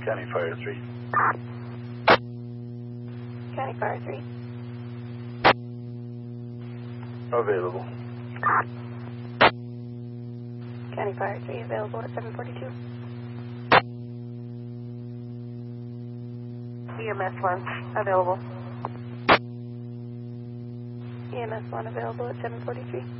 County Fire 3. County Fire 3. Available. County Fire 3 available at 742. EMS 1 available. EMS 1 available at 743.